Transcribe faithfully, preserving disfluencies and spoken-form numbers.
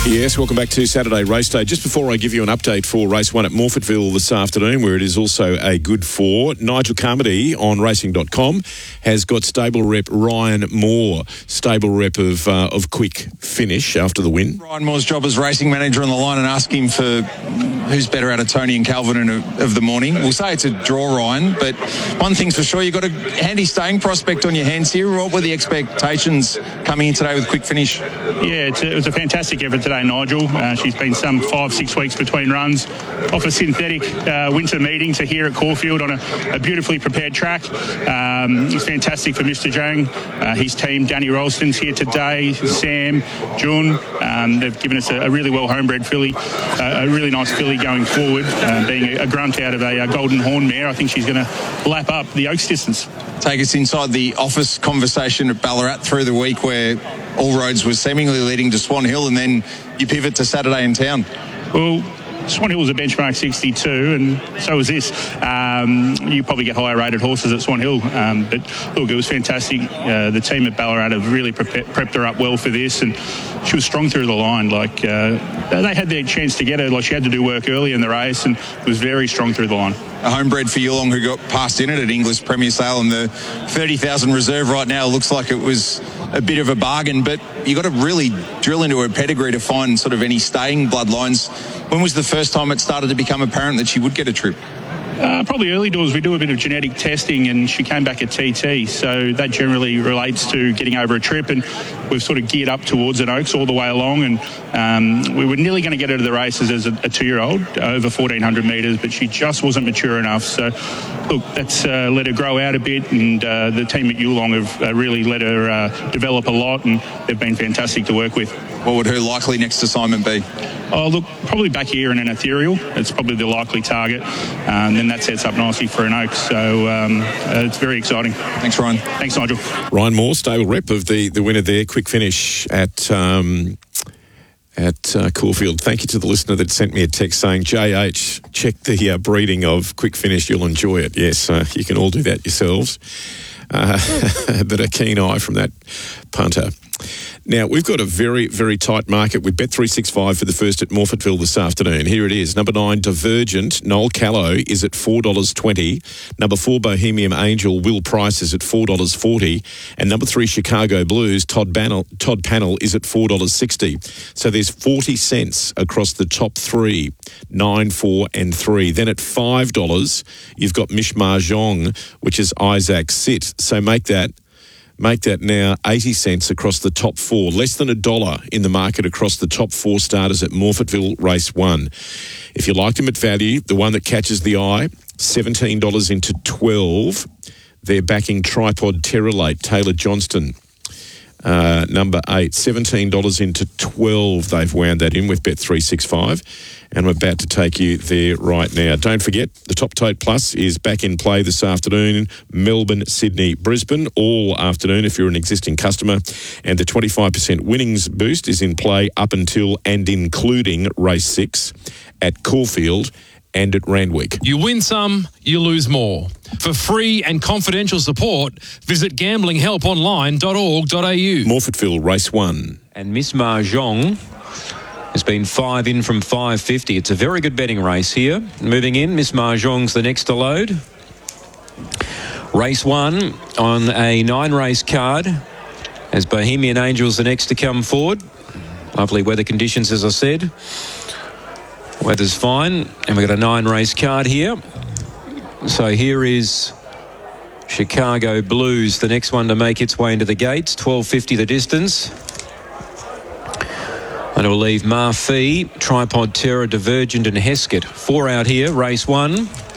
Yes, welcome back to Saturday Race Day. Just before I give you an update for race one at Morphettville this afternoon, where it is also a good four, Nigel Carmody on racing dot com has got stable rep Ryan Moore, stable rep of uh, of Quick Finish after the win. Ryan Moore's job as racing manager on the line and ask him for who's better out of Tony and Calvin in a, of the morning. We'll say it's a draw, Ryan, but one thing's for sure, you've got a handy staying prospect on your hands here. What were the expectations coming in today with Quick Finish? Yeah, it's a, it was a fantastic effort today, Nigel. Uh, she's been some five, six weeks between runs off a synthetic uh, winter meeting to here at Caulfield on a, a beautifully prepared track. Um, it's fantastic for Mister Zhang. Uh, his team, Danny Ralston's here today, Sam, Jun. Um, they've given us a, a really well homebred filly, uh, a really nice filly going forward, uh, being a, a grunt out of a, a Golden Horn mare. I think she's going to lap up the Oaks distance. Take us inside the office conversation at Ballarat through the week where all roads were seemingly leading to Swan Hill, and then you pivot to Saturday in town. Well, Swan Hill was a benchmark sixty-two, and so was this. Um, you probably get higher rated horses at Swan Hill, um, but look, it was fantastic. Uh, the team at Ballarat have really prepped, prepped her up well for this, and she was strong through the line. Like uh, they had their chance to get her. Like she had to do work early in the race, and was very strong through the line. A homebred for Yulong who got passed in it at Inglis Premier Sale, and the thirty thousand reserve right now looks like it was a bit of a bargain, but you got to really drill into her pedigree to find sort of any staying bloodlines. When was the first time it started to become apparent that she would get a trip? Uh, probably early doors. We do a bit of genetic testing, and she came back at T T, so that generally relates to getting over a trip, and we've sort of geared up towards an Oaks all the way along, and um, we were nearly going to get her to the races as a, a two-year-old over fourteen hundred metres, but she just wasn't mature enough. So look, that's uh, let her grow out a bit, and uh, the team at Yulong have uh, really let her uh, develop a lot, and they've been fantastic to work with. What would her likely next assignment be? Oh, look, probably back here in an ethereal. It's probably the likely target. Um, then that sets up nicely for an Oaks. So um, uh, it's very exciting. Thanks, Ryan. Thanks, Nigel. Ryan Moore, stable rep of the, the winner there, Quick Finish at um, at uh, Caulfield. Thank you to the listener that sent me a text saying, J H, check the uh, breeding of Quick Finish. You'll enjoy it. Yes, uh, you can all do that yourselves. Uh, but a keen eye from that punter. Now, we've got a very, very tight market with Bet three sixty-five for the first at Morphettville this afternoon. Here it is. Number nine, Divergent, Noel Callow is at four dollars twenty. Number four, Bohemian Angel, Will Price is at four dollars forty. And number three, Chicago Blues, Todd, Banel, Todd Panel is at four dollars sixty. So there's forty cents across the top three, nine, four and three. Then at five dollars, you've got Mish Mahjong, which is Isaac Sit. So make that Make that now eighty cents across the top four, less than a dollar in the market across the top four starters at Morphettville Race one. If you liked them at value, the one that catches the eye, seventeen dollars into twelve. They're backing Tripod Terralate, Taylor Johnston. Uh, number eight, seventeen dollars into twelve. They've wound that in with Bet three sixty-five. And we're about to take you there right now. Don't forget, the Top Tote Plus is back in play this afternoon. Melbourne, Sydney, Brisbane, all afternoon if you're an existing customer. And the twenty-five percent winnings boost is in play up until and including race six at Caulfield and at Randwick. You win some, you lose more. For free and confidential support, visit gambling help online dot org dot a u. Morphettville, race one. And Miss Mahjong has been five in from five fifty. It's a very good betting race here. Moving in, Miss Mahjong's the next to load. Race one on a nine-race card as Bohemian Angel's the next to come forward. Lovely weather conditions, as I said. Weather's fine, and we've got a nine-race card here. So here is Chicago Blues, the next one to make its way into the gates. twelve fifty the distance. And we'll leave Marfee, Tripod Terror, Divergent and Heskett. Four out here, race one.